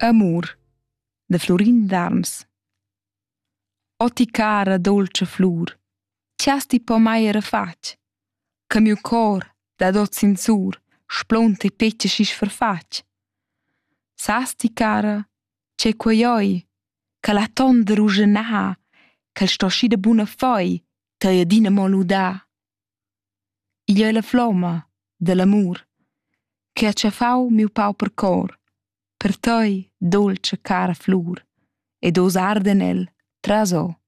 Amur, da Florin d'Arms. O ti cara dolce flur, tias ti po mai era fatg, che miu cor da dot sinsur splonta e petga schisch farfatg. Sas ti cara, c'è quei oi, che la ton da ruschenar, che sto schi da buna foi, te adina mo ludà. Igl ei la flomma de l'amur, che ha tschafau miu pauper cor, per tei dolce cara flur, ed os arda en el tras o.